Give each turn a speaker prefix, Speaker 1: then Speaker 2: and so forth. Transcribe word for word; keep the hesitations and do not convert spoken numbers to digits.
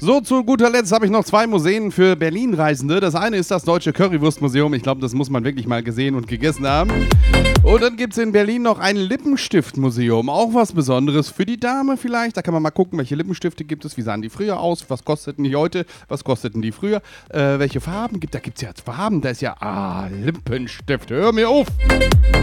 Speaker 1: So, zu guter Letzt habe ich noch zwei Museen für Berlin-Reisende. Das eine ist das Deutsche Currywurstmuseum. Ich glaube, das muss man wirklich mal gesehen und gegessen haben. Und dann gibt es in Berlin noch ein Lippenstiftmuseum. Auch was Besonderes für die Dame vielleicht. Da kann man mal gucken, welche Lippenstifte gibt es, wie sahen die früher aus, was kosteten die heute, was kosteten die früher, äh, welche Farben gibt es. Da gibt es ja Farben, da ist ja, ah, Lippenstift, hör mir auf.